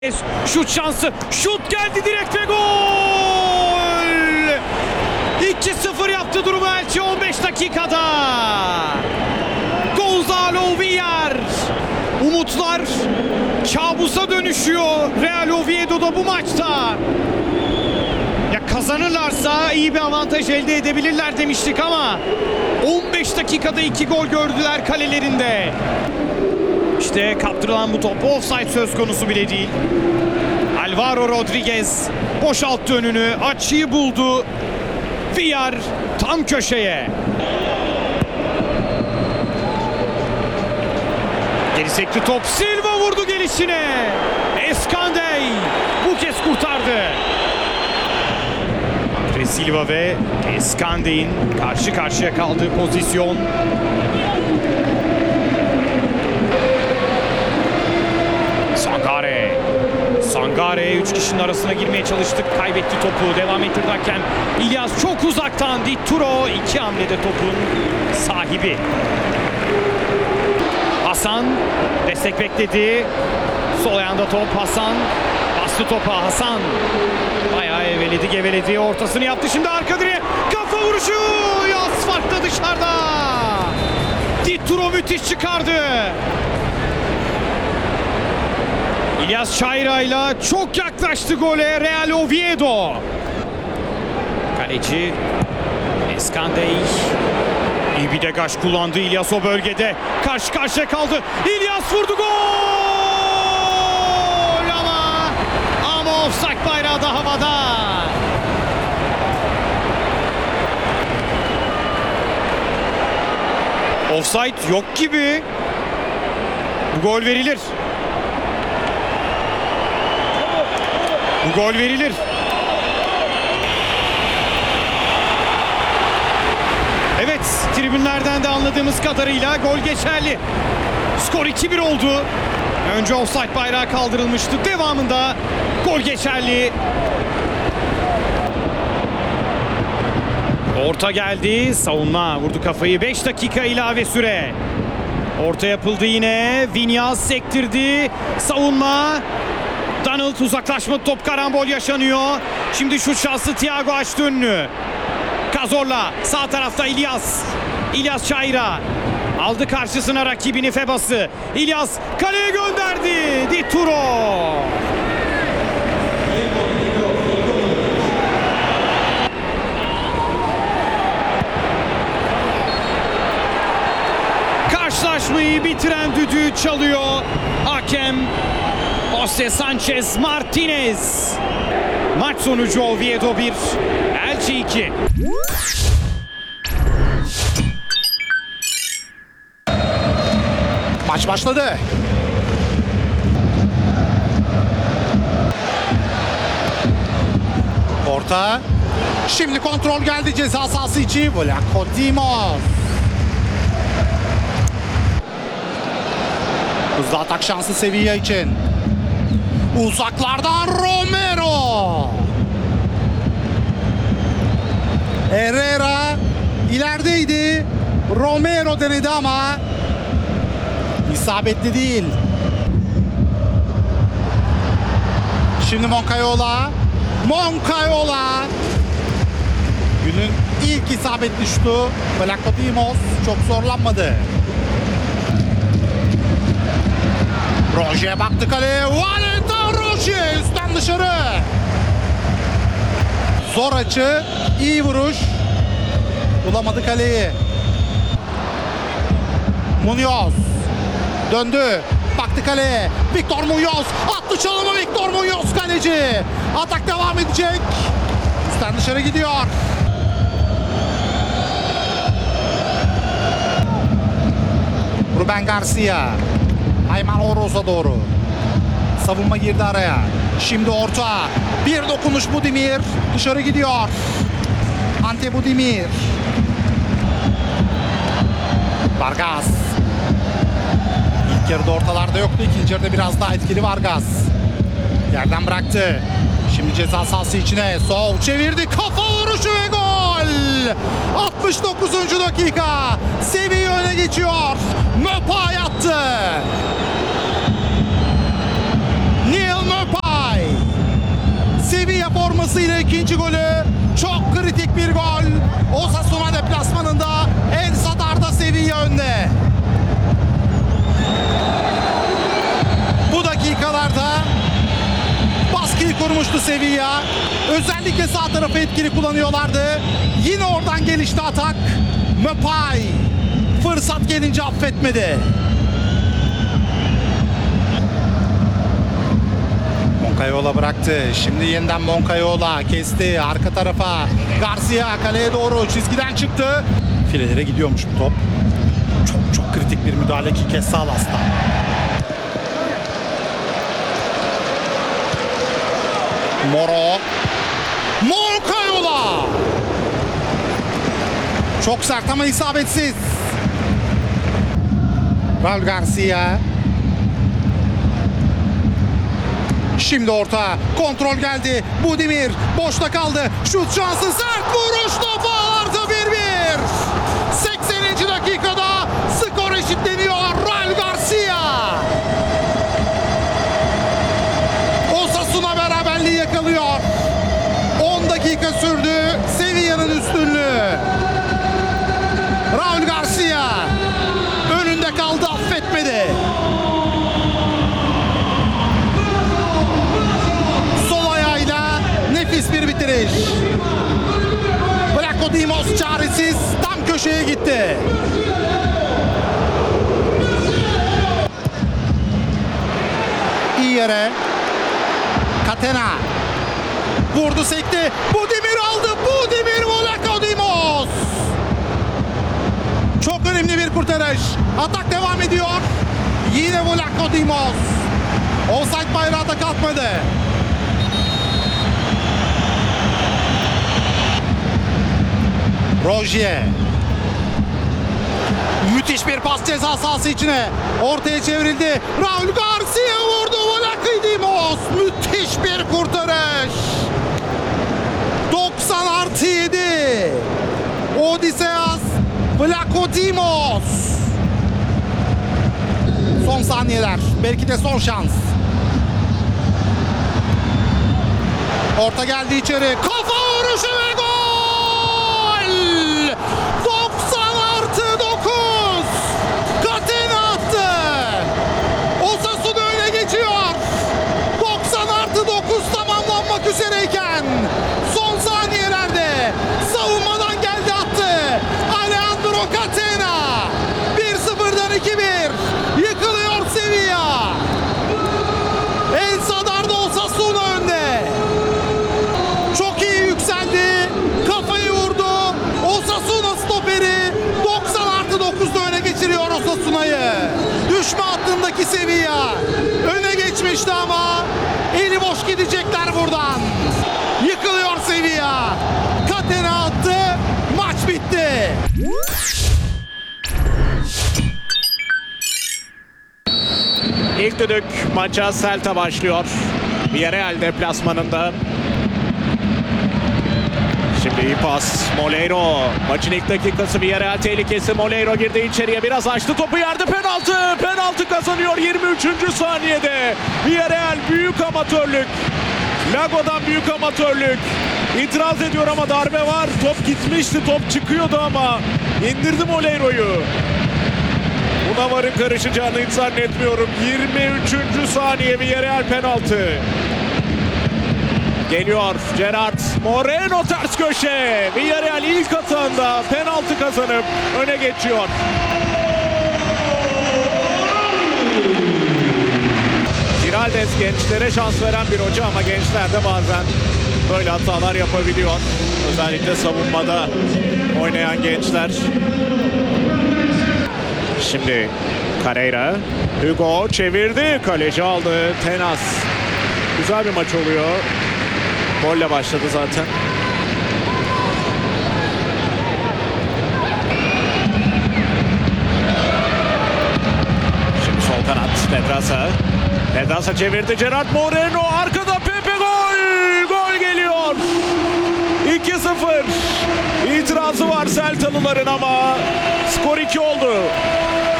Şut şansı. Şut geldi direkt ve gol! 2-0 yaptı durumu Elche 15 dakikada. Gonzalo Villar. Umutlar kabusa dönüşüyor Real Oviedo'da bu maçta. Ya kazanırlarsa iyi bir avantaj elde edebilirler demiştik ama 15 dakikada 2 gol gördüler kalelerinde. İşte kaptırılan bu top offside söz konusu bile değil. Alvaro Rodriguez boşalttı önünü, açıyı buldu. Villar tam köşeye. Geri sekti top, Silva vurdu gelişine. Eskandey bu kez kurtardı. Andre Silva ve Eskandey'in karşı karşıya kaldığı pozisyon. Sangare 3 kişinin arasına girmeye çalıştık. Kaybetti topu. Devam ettirirken İlyas çok uzaktan. Dituro 2 hamlede topun sahibi. Hasan destek bekledi. Sol ayağında top. Hasan bastı topa. Hasan bayağı eveledi geveledi. Ortasını yaptı. Şimdi arka direğe kafa vuruşu. Yaz farklı dışarıda. Dituro müthiş çıkardı. İlyas Çayra'yla çok yaklaştı gole Real Oviedo. Kaleci Eskandey iyi bir degaj kullandı. İlyas o bölgede karşı karşıya kaldı. İlyas vurdu, gol ama offside bayrağı da havada. Offside yok gibi. Bu gol verilir. Bu gol verilir. Evet, tribünlerden de anladığımız kadarıyla gol geçerli. Skor 2-1 oldu. Önce offside bayrağı kaldırılmıştı. Devamında gol geçerli. Orta geldi. Savunma vurdu kafayı. 5 dakika ilave süre. Orta yapıldı yine. Vinyas sektirdi. Savunma. Donald uzaklaşma, top karambol yaşanıyor. Şimdi şut şansı, Thiago açtı önünü. Cazorla sağ tarafta İlyas. İlyas Çayra aldı karşısına rakibini, Febas'ı. İlyas kaleye gönderdi. Dituro. Karşılaşmayı bitiren düdüğü çalıyor hakem Jose Sanchez Martinez. Maç sonucu Oviedo 1, Elche 2. Maç başladı. Orta. Şimdi kontrol geldi ceza sahası içi. Vlaco Dimos. Hızlı atak şansı Sevilla için. Uzaklardan Romero. Herrera ilerideydi. Romero denedi ama isabetli değil. Şimdi Moncayola. Günün ilk isabetli şutu. Vlaco Dimos çok zorlanmadı. Roje baktı kaleye. Valentin Roje üstten dışarı. Zor açı. İyi vuruş. Bulamadı kaleyi. Munoz. Döndü. Baktı kaleye. Victor Munoz. Attı çalımı Victor Munoz kaleci. Atak devam edecek. Üstten dışarı gidiyor. Ruben Garcia. Ayman Oroz'a doğru. Savunma girdi araya. Şimdi orta. Bir dokunuş Budimir. Dışarı gidiyor. Ante Budimir. Vargas. İlk yarıda ortalarda yoktu. İkinci yarıda biraz daha etkili Vargas. Yerden bıraktı. Şimdi ceza sahası içine. Sol çevirdi. Kafa vuruşu ve gol. 69. dakika. Sevilla öne geçiyor. Möpa yattı. Neil Möpa şansıyla ikinci golü. Çok kritik bir gol. Osasuna deplasmanında El Sadar'da Sevilla önde. Bu dakikalarda baskıyı kurmuştu Sevilla. Özellikle sağ tarafı etkili kullanıyorlardı. Yine oradan gelişti atak. Mbappé fırsat gelince affetmedi. Moncayola bıraktı. Şimdi yeniden Moncayola kesti. Arka tarafa Garcia kaleye doğru çizgiden çıktı. Filelere gidiyormuş bu top. Çok kritik bir müdahale ki kez Salas'ta. Moro. Moncayola. Çok sert ama isabetsiz. Raul Garcia. Şimdi orta. Kontrol geldi. Budimir boşta kaldı. Şut şansı, sert vuruş, top ağlarda 1-1. 80. dakikada skor eşitleniyor. Raul Garcia. Osasuna beraberliği yakalıyor. 10 dakika sürdü Sevilla'nın üstünlüğü. Raul Garcia önünde kaldı, affetmedi. Sol ayağıyla nefis bir bitiriş. Vlachodimos çaresiz tam köşeye gitti. İyi yere. Catena. Vurdu, sekti. Budimir aldı. Budimir Vlachodimos. Çok önemli bir kurtarış. Atak devam ediyor. Yine Vlachodimos. Offside bayrağı da kalkmadı. Rogier. Müthiş bir pas ceza sahası içine. Ortaya çevrildi. Raul Garcia vurdu. Vlachodimos. Müthiş bir kurtarış. 90+7. Odysseas Vlachodimos. Son saniyeler. Belki de son şans. Orta geldi içeri. Kafa vuruşu ve gol! 90+9. Catena attı. Osasuna öne geçiyor. 90+9 tamamlanmak üzereyken son saniyelerde savunmadan geldi, attı. Alejandro Catena. 1-0'dan 2-1. Yıkılıyor Sevilla. El Sadar'da Osasuna önde. Çok iyi yükseldi. Kafayı vurdu. Osasuna stoperi 90+9'da öne geçiriyor Osasuna'yı. Düşme hattındaki Sevilla öne geçmişti ama eli boş gidecekler buradan. Yıkılıyor Sevilla. Catena attı. Maç bitti. İlk düdük maça Celta başlıyor. Villarreal deplasmanında. Şimdi iyi pas. Moleiro. Maçın ilk dakikası, Villarreal tehlikesi. Moleiro girdi içeriye. Biraz açtı topu, yerde penaltı. Penaltı kazanıyor 23. saniyede. Villarreal büyük amatörlük. Lago'dan büyük amatörlük. İtiraz ediyor ama darbe var. Top gitmişti. Top çıkıyordu ama indirdi Moleiro'yu. Buna varın karışacağını hiç zannetmiyorum. 23. saniye Villarreal penaltı. Geliyor Gerard Moreno, ters köşe. Villarreal ilk atağında penaltı kazanıp öne geçiyor. Giraldes gençlere şans veren bir hoca ama gençler de bazen böyle hatalar yapabiliyor. Özellikle savunmada oynayan gençler. Şimdi Carreira, Hugo çevirdi, kaleci aldı, Tenas. Güzel bir maç oluyor. Golle başladı zaten. Şimdi sol kanat Pedraza. Pedraza çevirdi, Gerard Moreno arkada, Pepe gol! Gol geliyor. 2-0. İtirazı var Celtalıların ama skor 2 oldu.